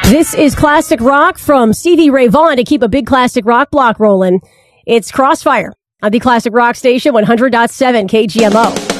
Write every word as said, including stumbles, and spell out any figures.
This is classic rock from Stevie Ray Vaughan to keep a big classic rock block rolling. It's Crossfire on the Classic Rock Station, one hundred point seven K G M O.